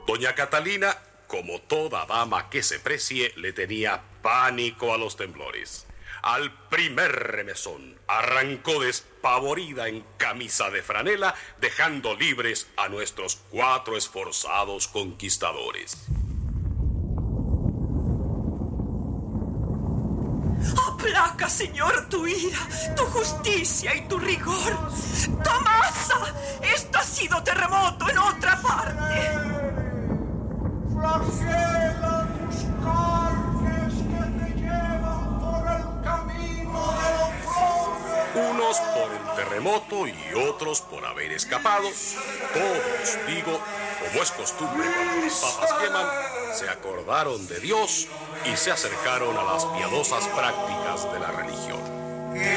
Doña Catalina, como toda dama que se precie, le tenía pánico a los temblores. Al primer remesón, arrancó despavorida en camisa de franela, dejando libres a nuestros 4 esforzados conquistadores. Aplaca, Señor, tu ira, tu justicia y tu rigor. ¡Tomasa! Esto ha sido terremoto en otra parte. Flagela tus carnes que te llevan por el camino de los hombres. Unos por el terremoto y otros por haber escapado. Todos, digo, como es costumbre cuando las papas queman, se acordaron de Dios y se acercaron a las piadosas prácticas de la religión.